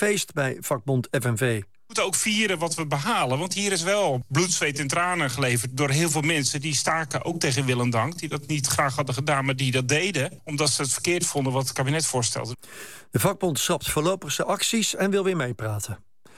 feest bij vakbond FNV. We moeten ook vieren wat we behalen. Want hier is wel bloed, zweet en tranen geleverd door heel veel mensen. Die staken ook tegen wil en dank. Die dat niet graag hadden gedaan, maar die dat deden. Omdat ze het verkeerd vonden wat het kabinet voorstelde. De vakbond schrapt voorlopig zijn acties en wil weer meepraten.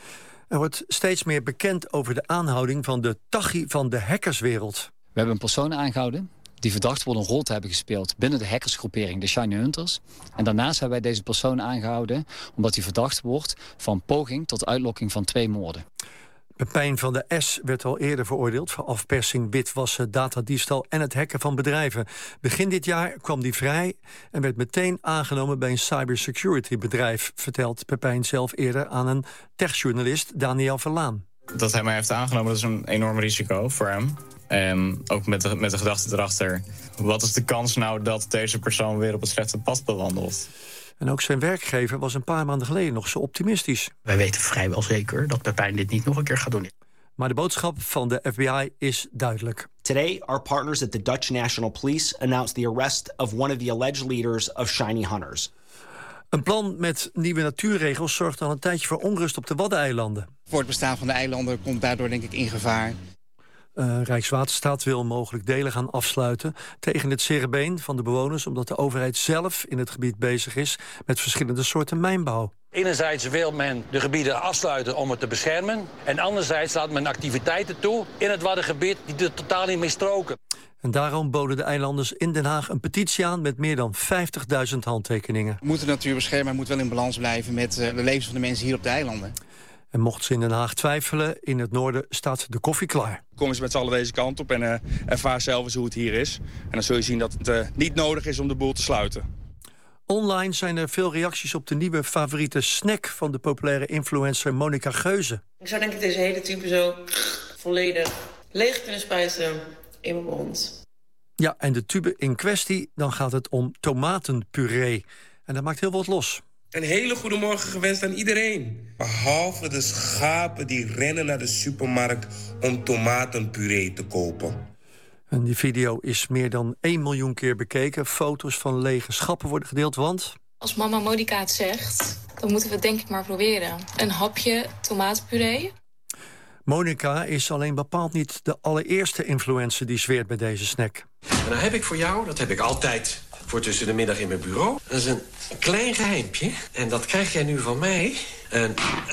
Er wordt steeds meer bekend over de aanhouding van de Taghi van de hackerswereld. We hebben een persoon aangehouden die verdacht wordt een rol te hebben gespeeld binnen de hackersgroepering, de Shiny Hunters. En daarnaast hebben wij deze persoon aangehouden omdat hij verdacht wordt van poging tot uitlokking van 2 moorden. Pepijn van de S werd al eerder veroordeeld voor afpersing, witwassen, datadiefstal en het hacken van bedrijven. Begin dit jaar kwam hij vrij en werd meteen aangenomen bij een cybersecurity bedrijf, vertelt Pepijn zelf eerder aan een techjournalist, Daniel Verlaan. Dat hij mij heeft aangenomen, dat is een enorm risico voor hem. En ook met de gedachte erachter, wat is de kans nou dat deze persoon weer op het slechte pad bewandelt? En ook zijn werkgever was een paar maanden geleden nog zo optimistisch. Wij weten vrijwel zeker dat Pepijn dit niet nog een keer gaat doen. Maar de boodschap van de FBI is duidelijk. Today, our partners at the Dutch National Police announced the arrest of one of the alleged leaders of Shiny Hunters. Een plan met nieuwe natuurregels zorgt al een tijdje voor onrust op de Waddeneilanden. Voor het bestaan van de eilanden komt daardoor denk ik in gevaar. Rijkswaterstaat wil mogelijk delen gaan afsluiten tegen het zere been van de bewoners, omdat de overheid zelf in het gebied bezig is met verschillende soorten mijnbouw. Enerzijds wil men de gebieden afsluiten om het te beschermen, en anderzijds laat men activiteiten toe in het Waddengebied die er totaal niet mee stroken. En daarom boden de eilanders in Den Haag een petitie aan met meer dan 50.000 handtekeningen. We moeten de natuur beschermen, maar moet wel in balans blijven met de levens van de mensen hier op de eilanden. En mocht ze in Den Haag twijfelen, in het noorden staat de koffie klaar. Kom eens met z'n allen deze kant op en ervaar zelf eens hoe het hier is. En dan zul je zien dat het niet nodig is om de boel te sluiten. Online zijn er veel reacties op de nieuwe favoriete snack van de populaire influencer Monica Geuze. Ik zou denk ik deze hele tube zo volledig leeg kunnen spuiten in mijn mond. Ja, en de tube in kwestie, dan gaat het om tomatenpuree. En dat maakt heel wat los. Een hele goede morgen gewenst aan iedereen. Behalve de schapen die rennen naar de supermarkt om tomatenpuree te kopen. En die video is meer dan 1 miljoen keer bekeken. Foto's van lege schappen worden gedeeld, want... Als mama Monica het zegt, dan moeten we het denk ik maar proberen. Een hapje tomatenpuree. Monica is alleen bepaald niet de allereerste influencer die zweert bij deze snack. En dan heb ik voor jou, dat heb ik altijd voor tussen de middag in mijn bureau. Dat is een klein geheimpje. En dat krijg jij nu van mij. Een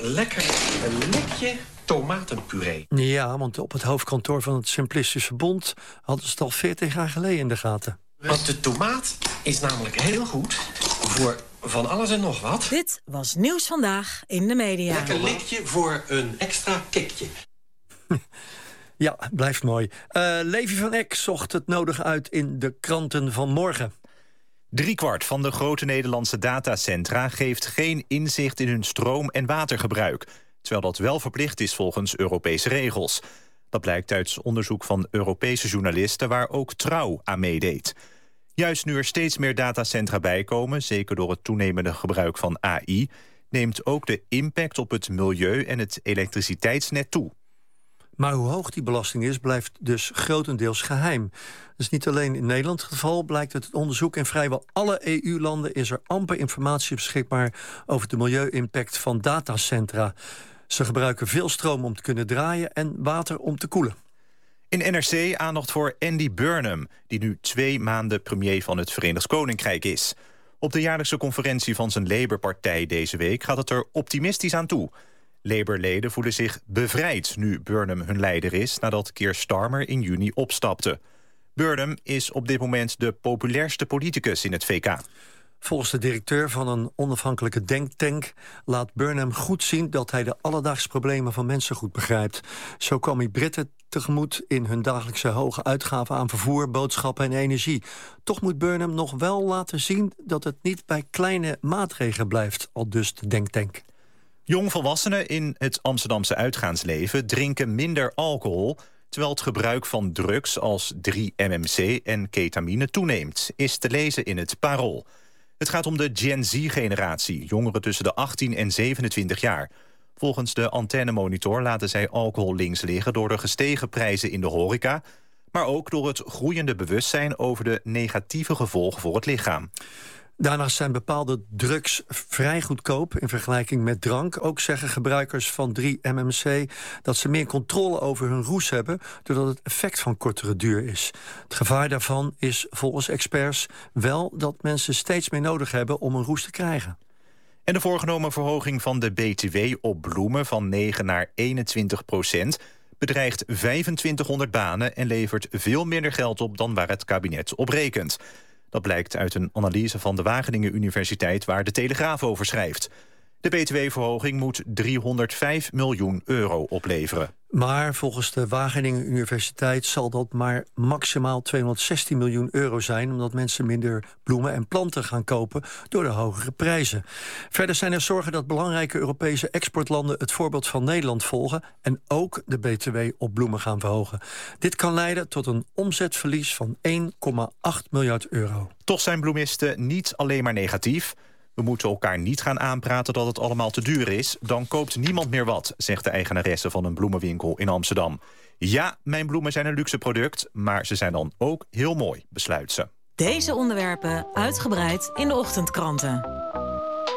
likje tomatenpuree. Ja, want op het hoofdkantoor van het Simplistisch Verbond hadden ze het al 40 jaar geleden in de gaten. Want de tomaat is namelijk heel goed voor van alles en nog wat. Dit was Nieuws Vandaag in de media. Lekker likje voor een extra kickje. Ja, blijft mooi. Levi van Eck zocht het nodige uit in de kranten van morgen. 3/4 van de grote Nederlandse datacentra geeft geen inzicht in hun stroom- en watergebruik, terwijl dat wel verplicht is volgens Europese regels. Dat blijkt uit onderzoek van Europese journalisten waar ook Trouw aan meedeed. Juist nu er steeds meer datacentra bijkomen, zeker door het toenemende gebruik van AI, neemt ook de impact op het milieu en het elektriciteitsnet toe. Maar hoe hoog die belasting is, blijft dus grotendeels geheim. Dat is niet alleen in Nederland het geval, blijkt uit het onderzoek. In vrijwel alle EU-landen is er amper informatie beschikbaar over de milieu-impact van datacentra. Ze gebruiken veel stroom om te kunnen draaien en water om te koelen. In NRC aandacht voor Andy Burnham, die nu 2 maanden premier van het Verenigd Koninkrijk is. Op de jaarlijkse conferentie van zijn Labour-partij deze week gaat het er optimistisch aan toe. Labour-leden voelen zich bevrijd nu Burnham hun leider is, nadat Keir Starmer in juni opstapte. Burnham is op dit moment de populairste politicus in het VK. Volgens de directeur van een onafhankelijke denktank laat Burnham goed zien dat hij de alledaagse problemen van mensen goed begrijpt. Zo kwam hij Britten tegemoet in hun dagelijkse hoge uitgaven aan vervoer, boodschappen en energie. Toch moet Burnham nog wel laten zien dat het niet bij kleine maatregelen blijft, aldus de denktank. Jongvolwassenen in het Amsterdamse uitgaansleven drinken minder alcohol, terwijl het gebruik van drugs als 3-MMC en ketamine toeneemt, is te lezen in het Parool. Het gaat om de Gen Z-generatie, jongeren tussen de 18 en 27 jaar. Volgens de Antenne-monitor laten zij alcohol links liggen door de gestegen prijzen in de horeca, maar ook door het groeiende bewustzijn over de negatieve gevolgen voor het lichaam. Daarnaast zijn bepaalde drugs vrij goedkoop in vergelijking met drank. Ook zeggen gebruikers van 3-MMC dat ze meer controle over hun roes hebben, doordat het effect van kortere duur is. Het gevaar daarvan is volgens experts wel dat mensen steeds meer nodig hebben om een roes te krijgen. En de voorgenomen verhoging van de BTW op bloemen van 9 naar 21% bedreigt 2500 banen en levert veel minder geld op dan waar het kabinet op rekent. Dat blijkt uit een analyse van de Wageningen Universiteit waar de Telegraaf over schrijft. De BTW-verhoging moet 305 miljoen euro opleveren. Maar volgens de Wageningen Universiteit zal dat maar maximaal 216 miljoen euro zijn, omdat mensen minder bloemen en planten gaan kopen door de hogere prijzen. Verder zijn er zorgen dat belangrijke Europese exportlanden het voorbeeld van Nederland volgen en ook de BTW op bloemen gaan verhogen. Dit kan leiden tot een omzetverlies van 1,8 miljard euro. Toch zijn bloemisten niet alleen maar negatief. We moeten elkaar niet gaan aanpraten dat het allemaal te duur is. Dan koopt niemand meer wat, zegt de eigenaresse van een bloemenwinkel in Amsterdam. Ja, mijn bloemen zijn een luxe product, maar ze zijn dan ook heel mooi, besluit ze. Deze onderwerpen uitgebreid in de ochtendkranten.